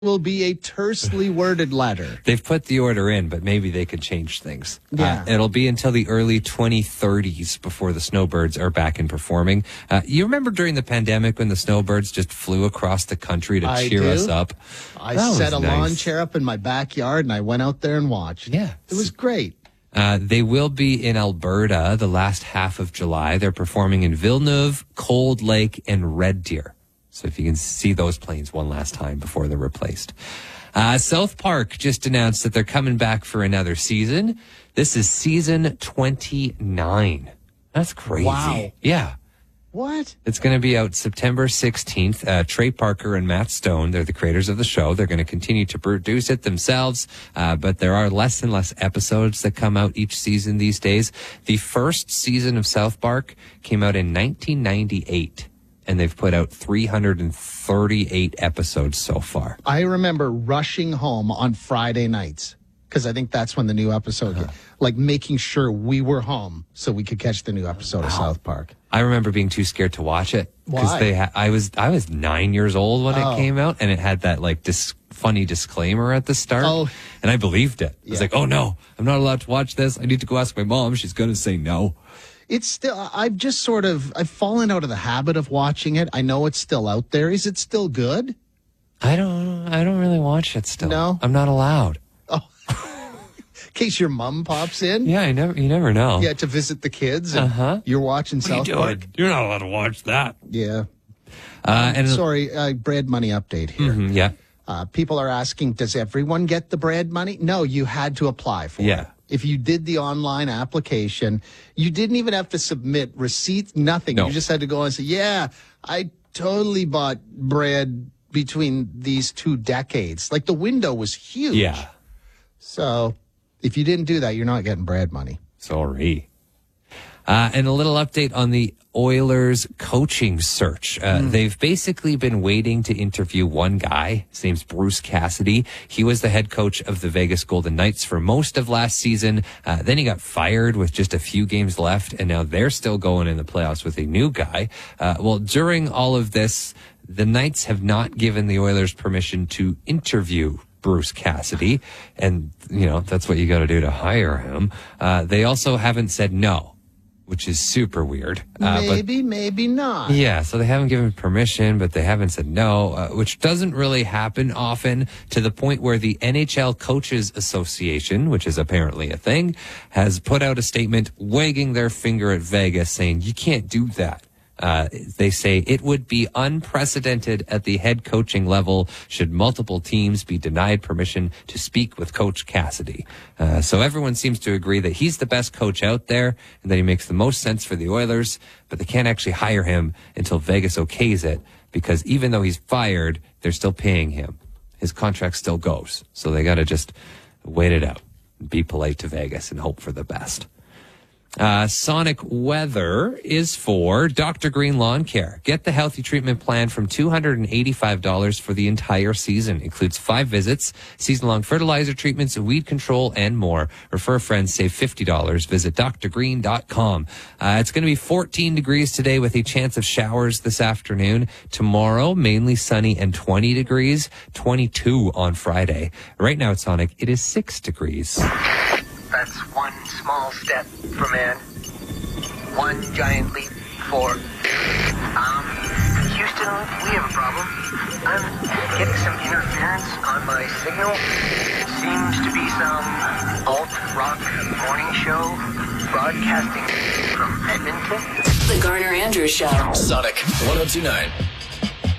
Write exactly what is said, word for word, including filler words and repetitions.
will be a tersely worded letter. They've put the order in, but maybe they could change things. Yeah. Uh, it'll be until the early twenty thirties before the Snowbirds are back in performing. Uh, you remember during the pandemic when the Snowbirds just flew across the country to I cheer do. us up? I That set a was lawn nice. chair up in my backyard and I went out there and watched. Yeah. It was great. Uh, they will be in Alberta the last half of July. They're performing in Villeneuve, Cold Lake, and Red Deer. So if you can see those planes one last time before they're replaced. Uh, South Park just announced that they're coming back for another season. This is season twenty-nine. That's crazy. Wow. Yeah. What? It's going to be out September sixteenth. Uh, Trey Parker and Matt Stone, they're the creators of the show. They're going to continue to produce it themselves, uh, but there are less and less episodes that come out each season these days. The first season of South Park came out in nineteen ninety-eight, and they've put out three hundred thirty-eight episodes so far. I remember rushing home on Friday nights because I think that's when the new episode Uh-huh. hit. Like making sure we were home so we could catch the new episode of South Park. I remember being too scared to watch it because Why? they. Ha- I was I was nine years old when Oh. it came out, and it had that like dis- funny disclaimer at the start, Oh. and I believed it. I was Yeah. like, "Oh no, I'm not allowed to watch this. I need to go ask my mom. She's going to say no." It's still, I've just sort of, I've fallen out of the habit of watching it. I know it's still out there. Is it still good? I don't. I don't really watch it still. No? I'm not allowed. In case your mom pops in? Yeah, I never. You never know. Yeah, to visit the kids. And Uh-huh. You're watching South Park. You're not allowed to watch that. Yeah. Uh, and Sorry, uh, bread money update here. Mhm, yeah, Uh, people are asking, does everyone get the bread money? No, you had to apply for Yeah. it. If you did the online application, you didn't even have to submit receipts, nothing. No. You just had to go and say, yeah, I totally bought bread between these two decades. Like the window was huge. yeah. So if you didn't do that, you're not getting bread money. Sorry. Uh, and a little update on the Oilers coaching search. Uh, Hmm. They've basically been waiting to interview one guy. His name's Bruce Cassidy. He was the head coach of the Vegas Golden Knights for most of last season. Uh, then he got fired with just a few games left, and now they're still going in the playoffs with a new guy. Uh, well, during all of this, the Knights have not given the Oilers permission to interview Bruce Cassidy, and you know that's what you got to do to hire him. Uh, they also haven't said no, which is super weird. Uh, maybe, maybe not. but yeah, so they haven't given permission, but they haven't said no, uh, which doesn't really happen often. To the point where the N H L Coaches Association, which is apparently a thing, has put out a statement wagging their finger at Vegas, saying you can't do that. Uh, they say it would be unprecedented at the head coaching level should multiple teams be denied permission to speak with Coach Cassidy. Uh, so everyone seems to agree that he's the best coach out there and that he makes the most sense for the Oilers, but they can't actually hire him until Vegas okays it because even though he's fired, they're still paying him. His contract still goes. So they got to just wait it out, be polite to Vegas and hope for the best. Uh, Sonic Weather is for Doctor Green Lawn Care. Get the healthy treatment plan from two hundred eighty-five dollars for the entire season. Includes five visits, season-long fertilizer treatments, weed control, and more. Refer friends, save fifty dollars. Visit d r green dot com. Uh, it's going to be fourteen degrees today with a chance of showers this afternoon. Tomorrow, mainly sunny and twenty degrees, twenty-two on Friday. Right now at Sonic, it is six degrees. That's one small step for man, one giant leap for... Um, Houston, we have a problem. I'm getting some interference on my signal. Seems to be some alt-rock morning show broadcasting from Edmonton. The Garner Andrews Show. Sonic one oh two point nine.